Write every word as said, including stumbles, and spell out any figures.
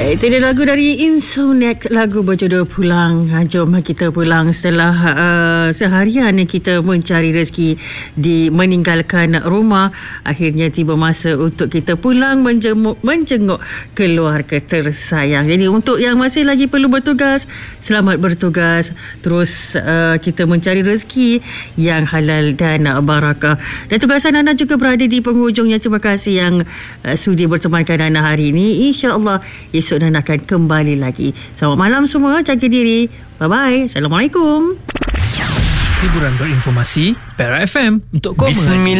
Baik, itu dia lagu dari Insomniac, lagu berjudul Pulang. Ha, jom kita pulang setelah uh, seharian kita mencari rezeki di meninggalkan rumah. Akhirnya tiba masa untuk kita pulang menjenguk, menjenguk keluarga tersayang. Jadi untuk yang masih lagi perlu bertugas, selamat bertugas. Terus uh, kita mencari rezeki yang halal dan barakah. Dan tugasan anda juga berada di penghujungnya. Terima kasih yang uh, sudi bertemankan anda hari ini. InsyaAllah esok dan akan kembali lagi. Selamat malam semua, jaga diri. Bye-bye. Assalamualaikum. Hiburan berinformasi Perak F M untuk kau mengaji.